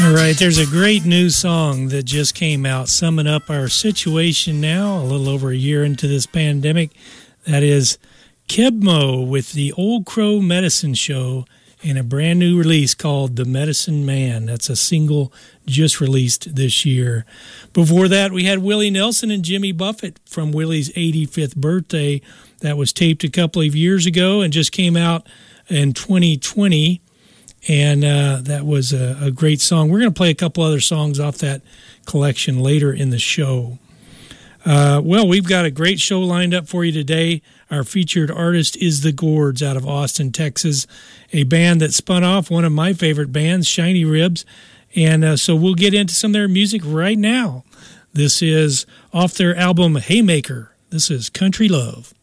All right, there's a great new song that just came out summing up our situation now, a little over a year into this pandemic. That is Kebmo with the Old Crow Medicine Show and a brand new release called The Medicine Man. That's a single just released this year. Before that, we had Willie Nelson and Jimmy Buffett from Willie's 85th birthday. That was taped a couple of years ago and just came out in 2020. And that was a great song. We're going to play a couple other songs off that collection later in the show. Well, we've got a great show lined up for you today. Our featured artist is The Gourds out of Austin, Texas, a band that spun off one of my favorite bands, Shiny Ribs. And so we'll get into some of their music right now. This is off their album Haymaker. This is Country Love.